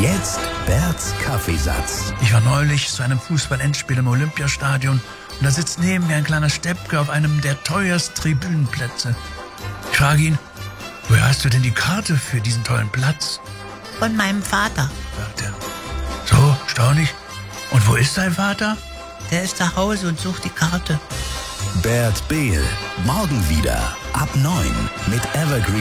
Jetzt Berts Kaffeesatz. Ich war neulich zu einem Fußball-Endspiel im Olympiastadion und da sitzt neben mir ein kleiner Steppke auf einem der teuersten Tribünenplätze. Ich frage ihn, woher hast du denn die Karte für diesen tollen Platz? Von meinem Vater. Sagt er. So, staunlich. Und wo ist dein Vater? Der ist zu Hause und sucht die Karte. Bert Behl. Morgen wieder ab 9 mit Evergreen.